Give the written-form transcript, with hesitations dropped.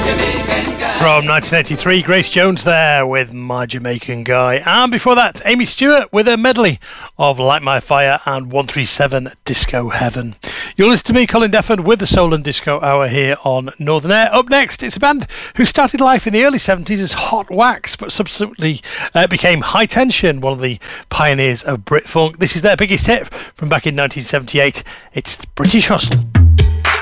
From 1983, Grace Jones there with My Jamaican Guy. And before that, Amy Stewart with a medley of Light My Fire and 137 Disco Heaven. You'll listen to me, Colin Defford, with the Soul and Disco Hour here on Northern Air. Up next, it's a band who started life in the early 70s as Hot Wax, but subsequently became High Tension, one of the pioneers of Brit Funk. This is their biggest hit from back in 1978. It's British Hustle.